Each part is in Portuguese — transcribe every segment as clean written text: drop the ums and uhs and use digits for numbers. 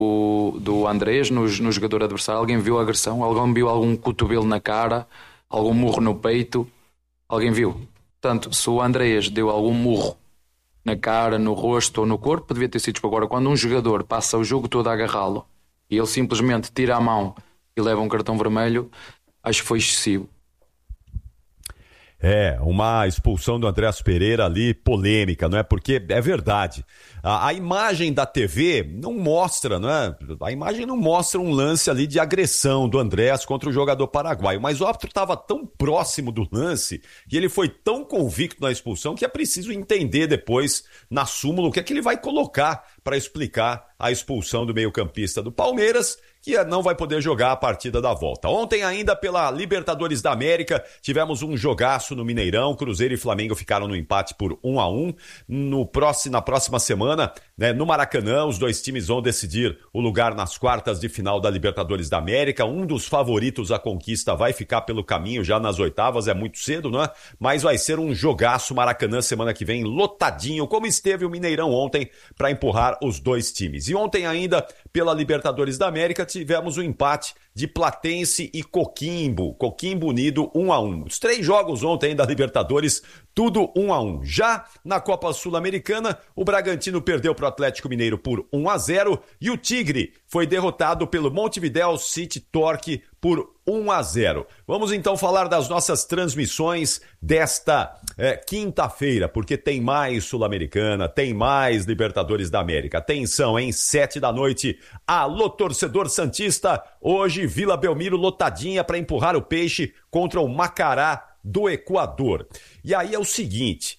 do Andrés no jogador adversário? Alguém viu a agressão? Alguém viu algum cotovelo na cara? Algum murro no peito? Alguém viu? Portanto, se o Andrés deu algum murro na cara, no rosto ou no corpo, devia ter sido expulso. Agora, quando um jogador passa o jogo todo a agarrá-lo e ele simplesmente tira a mão e leva um cartão vermelho, acho que foi excessivo. Uma expulsão do Andreas Pereira ali, polêmica, não é? Porque é verdade. A imagem da TV não mostra, não é? A imagem não mostra um lance ali de agressão do Andreas contra o jogador paraguaio, mas o árbitro estava tão próximo do lance e ele foi tão convicto na expulsão que é preciso entender depois na súmula o que é que ele vai colocar para explicar a expulsão do meio-campista do Palmeiras, que não vai poder jogar a partida da volta. Ontem ainda pela Libertadores da América, tivemos um jogaço no Mineirão, Cruzeiro e Flamengo ficaram no empate por 1-1. Na próxima semana, né, no Maracanã, os dois times vão decidir o lugar nas quartas de final da Libertadores da América. Um dos favoritos à conquista vai ficar pelo caminho já nas oitavas, é muito cedo, né? Mas vai ser um jogaço. Maracanã semana que vem lotadinho, como esteve o Mineirão ontem, para empurrar os dois times. E ontem ainda, pela Libertadores da América, tivemos o empate de Platense e Coquimbo unido 1-1. Os 3 jogos ontem da Libertadores, tudo 1-1. Já na Copa Sul-Americana, o Bragantino perdeu para o Atlético Mineiro por 1-0 e o Tigre foi derrotado pelo Montevideo City Torque por 1-0. Vamos então falar das nossas transmissões desta quinta-feira, porque tem mais Sul-Americana, tem mais Libertadores da América. Atenção, hein? 7 da noite. Alô, torcedor santista. Hoje, Vila Belmiro lotadinha para empurrar o Peixe contra o Macará do Equador. E aí é o seguinte,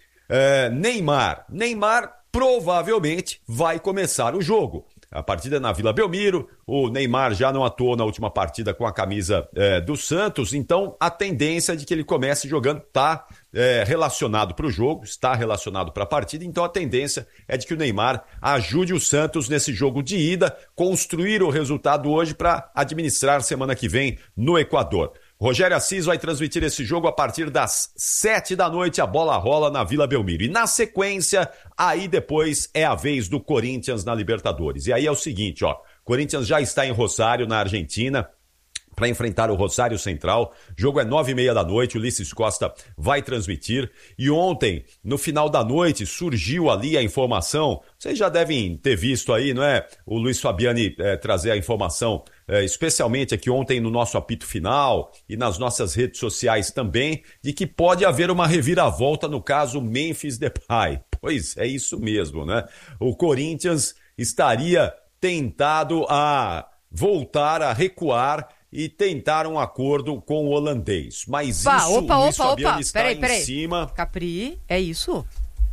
Neymar provavelmente vai começar o jogo. A partida é na Vila Belmiro, o Neymar já não atuou na última partida com a camisa do Santos, então a tendência de que ele comece jogando está relacionado para o jogo, está relacionado para a partida, então a tendência é de que o Neymar ajude o Santos nesse jogo de ida, construir o resultado hoje para administrar semana que vem no Equador. Rogério Assis vai transmitir esse jogo a partir das 7 da noite, a bola rola na Vila Belmiro. E na sequência, aí depois é a vez do Corinthians na Libertadores. E aí é o seguinte, Corinthians já está em Rosário, na Argentina, para enfrentar o Rosário Central. O jogo é 9h30 da noite, o Ulisses Costa vai transmitir. E ontem, no final da noite, surgiu ali a informação, vocês já devem ter visto aí, não é? O Luiz Fabiani trazer a informação, especialmente aqui ontem no nosso apito final e nas nossas redes sociais também, de que pode haver uma reviravolta no caso Memphis Depay. Pois é isso mesmo, né? O Corinthians estaria tentado a voltar a recuar e tentar um acordo com o holandês. Mas Luiz Fabiano está em cima. Capri, é isso?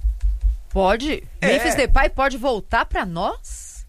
Pode? Memphis Depay pode voltar para nós?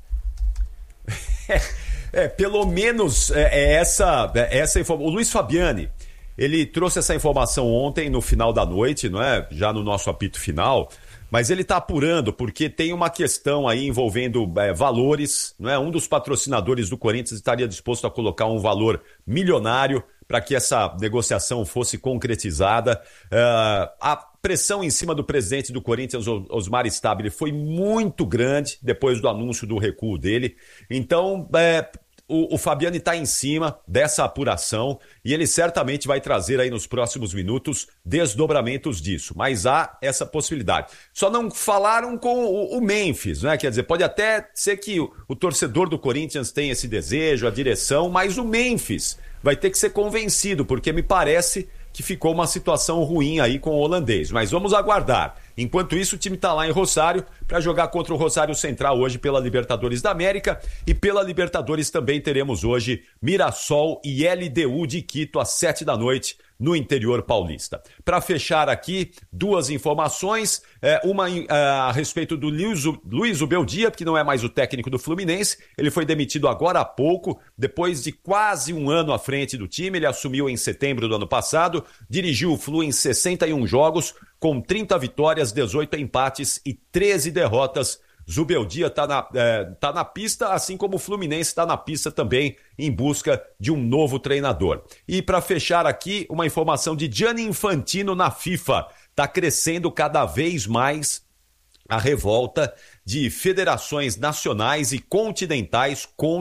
Pelo menos essa informação. O Luiz Fabiani, ele trouxe essa informação ontem no final da noite, não é? Já no nosso apito final. Mas ele está apurando porque tem uma questão aí envolvendo valores, não é? Um dos patrocinadores do Corinthians estaria disposto a colocar um valor milionário para que essa negociação fosse concretizada. A pressão em cima do presidente do Corinthians, Osmar Stabile, foi muito grande depois do anúncio do recuo dele. Então, o Fabiani está em cima dessa apuração e ele certamente vai trazer aí nos próximos minutos desdobramentos disso. Mas há essa possibilidade. Só não falaram com o Memphis, né? Quer dizer, pode até ser que o torcedor do Corinthians tenha esse desejo, a direção, mas o Memphis vai ter que ser convencido, porque me parece que ficou uma situação ruim aí com o holandês. Mas vamos aguardar. Enquanto isso, o time está lá em Rosário para jogar contra o Rosário Central hoje pela Libertadores da América. E pela Libertadores também teremos hoje Mirassol e LDU de Quito às 7 da noite no interior paulista. Para fechar aqui, 2 informações. Uma a respeito do Luiz Ubeldia, que não é mais o técnico do Fluminense. Ele foi demitido agora há pouco, depois de quase um ano à frente do time. Ele assumiu em setembro do ano passado, dirigiu o Flu em 61 jogos, com 30 vitórias, 18 empates e 13 derrotas. Zubeldia está na pista, assim como o Fluminense está na pista também, em busca de um novo treinador. E para fechar aqui, uma informação de Gianni Infantino na FIFA. Está crescendo cada vez mais a revolta de federações nacionais e continentais